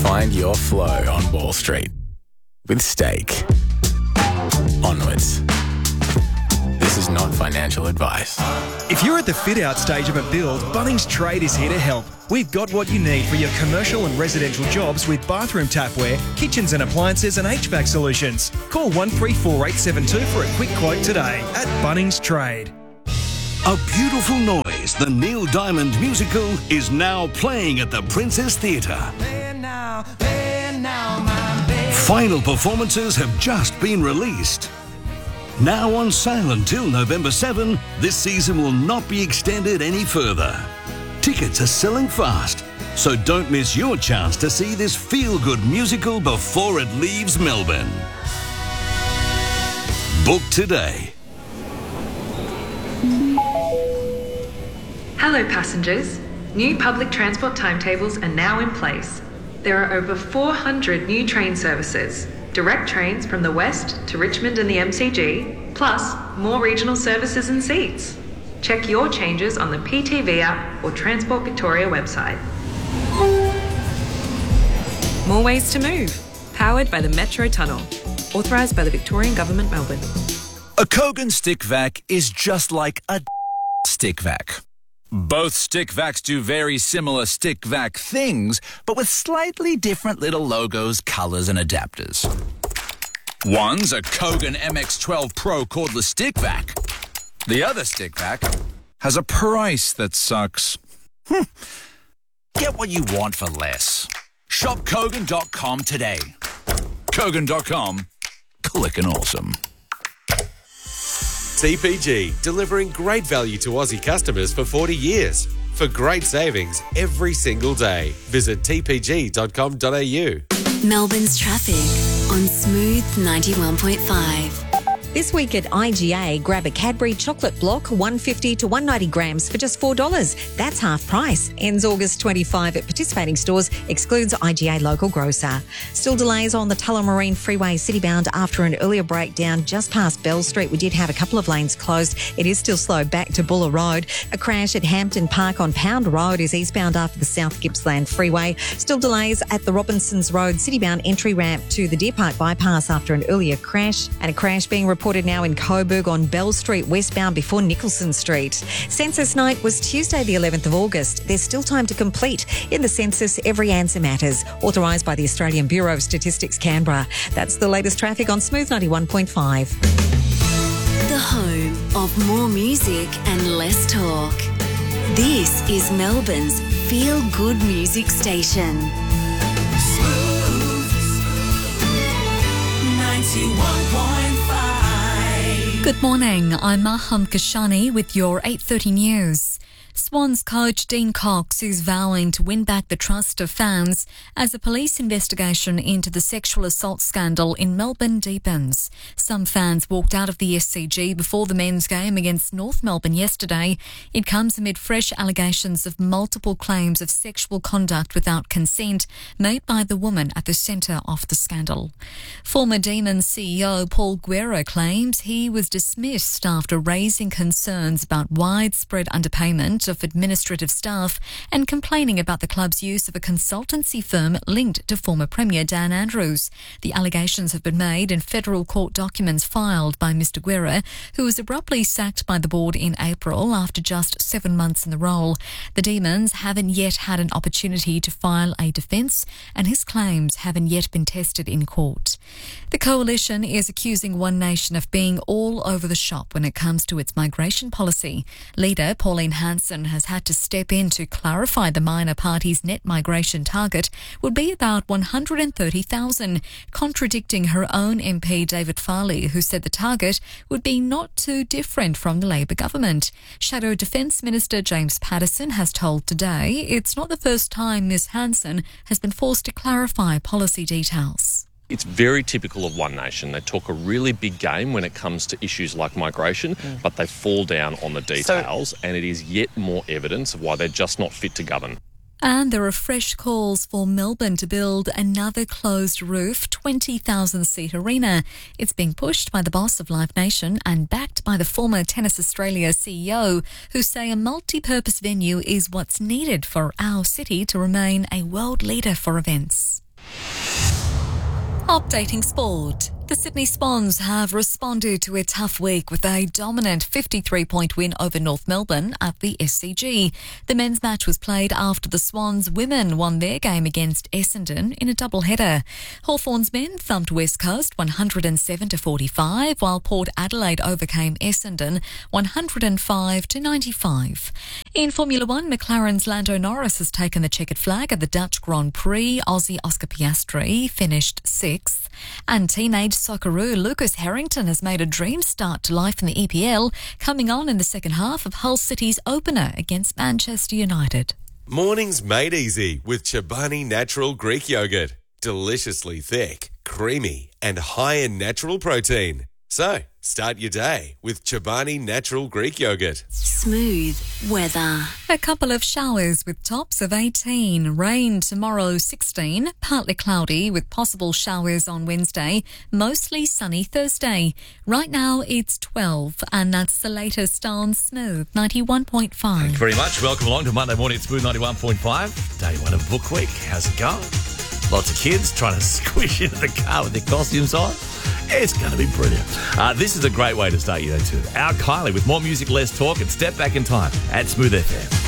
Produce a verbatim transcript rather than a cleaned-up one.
Find your flow on Wall Street with Stake. Onwards. This is not financial advice. If you're at the fit-out stage of a build, Bunnings Trade is here to help. We've got what you need for your commercial and residential jobs with bathroom tapware, kitchens and appliances and H V A C solutions. Call one three four eight seven two for a quick quote today at Bunnings Trade. A Beautiful Noise, the Neil Diamond musical, is now playing at the Princess Theatre. Final performances have just been released. Now on sale until November seventh, this season will not be extended any further. Tickets are selling fast, so don't miss your chance to see this feel-good musical before it leaves Melbourne. Book today. Hello passengers. New public transport timetables are now in place. There are over four hundred new train services, direct trains from the west to Richmond and the M C G, plus more regional services and seats. Check your changes on the P T V app or Transport Victoria website. More ways to move. Powered by the Metro Tunnel. Authorised by the Victorian Government, Melbourne. A Kogan stick vac is just like a stick vac. Both stick vacs do very similar stick vac things, but with slightly different little logos, colours and adapters. One's a Kogan M X twelve Pro cordless stick vac. The other stick vac has a price that sucks. Hm. Get what you want for less. Shop Kogan dot com today. Kogan dot com. Clickin' awesome. T P G, delivering great value to Aussie customers for forty years. For great savings every single day. Visit t p g dot com dot a u. Melbourne's traffic on Smooth ninety-one point five. This week at I G A, grab a Cadbury chocolate block, one hundred fifty to one hundred ninety grams for just four dollars. That's half price. Ends August twenty-fifth at participating stores. Excludes I G A local grocer. Still delays on the Tullamarine Freeway citybound after an earlier breakdown just past Bell Street. We did have a couple of lanes closed. It is still slow back to Buller Road. A crash at Hampton Park on Pound Road is eastbound after the South Gippsland Freeway. Still delays at the Robinsons Road citybound entry ramp to the Deer Park bypass after an earlier crash. And a crash being reported Reported now in Coburg on Bell Street westbound before Nicholson Street. Census night was Tuesday the eleventh of August. There's still time to complete. In the census, every answer matters. Authorised by the Australian Bureau of Statistics, Canberra. That's the latest traffic on Smooth ninety-one point five. The home of more music and less talk. This is Melbourne's feel-good music station. Smooth ninety-one point five. Good morning, I'm Maham Kashani with your eight thirty news. Swans coach Dean Cox is vowing to win back the trust of fans as a police investigation into the sexual assault scandal in Melbourne deepens. Some fans walked out of the S C G before the men's game against North Melbourne yesterday. It comes amid fresh allegations of multiple claims of sexual conduct without consent made by the woman at the centre of the scandal. Former Demons C E O Paul Guerra claims he was dismissed after raising concerns about widespread underpayment of administrative staff and complaining about the club's use of a consultancy firm linked to former Premier Dan Andrews. The allegations have been made in federal court documents filed by Mister Guerra, who was abruptly sacked by the board in April after just seven months in the role. The Demons haven't yet had an opportunity to file a defence, and his claims haven't yet been tested in court. The Coalition is accusing One Nation of being all over the shop when it comes to its migration policy. Leader Pauline Hanson has had to step in to clarify the minor party's net migration target would be about one hundred thirty thousand, contradicting her own M P David Farley, who said the target would be not too different from the Labor government. Shadow Defence Minister James Paterson has told Today it's not the first time Miss Hanson has been forced to clarify policy details. It's very typical of One Nation. They talk a really big game when it comes to issues like migration, mm. but they fall down on the details, so, and it is yet more evidence of why they're just not fit to govern. And there are fresh calls for Melbourne to build another closed-roof twenty thousand seat arena. It's being pushed by the boss of Live Nation and backed by the former Tennis Australia C E O, who say a multi-purpose venue is what's needed for our city to remain a world leader for events. Updating sport. The Sydney Swans have responded to a tough week with a dominant fifty-three point win over North Melbourne at the S C G. The men's match was played after the Swans women won their game against Essendon in a doubleheader. Hawthorn's men thumped West Coast one hundred seven to forty-five, while Port Adelaide overcame Essendon one hundred five to ninety-five. In Formula One, McLaren's Lando Norris has taken the checkered flag at the Dutch Grand Prix. Aussie Oscar Piastri finished sixth, and teenage Socceroo Lucas Harrington has made a dream start to life in the E P L, coming on in the second half of Hull City's opener against Manchester United. Mornings made easy with Chobani Natural Greek Yogurt. Deliciously thick, creamy and high in natural protein. So, start your day with Chobani Natural Greek Yogurt. Smooth weather. A couple of showers with tops of eighteen. Rain tomorrow sixteen. Partly cloudy with possible showers on Wednesday. Mostly sunny Thursday. Right now it's twelve, and that's the latest on Smooth ninety-one point five. Thank you very much. Welcome along to Monday morning at Smooth ninety-one point five. Day one of Book Week. How's it going? Lots of kids trying to squish into the car with their costumes on. It's going to be brilliant. Uh, this is a great way to start your day too. Our Kylie with more music, less talk, and Step Back in Time at Smooth F M.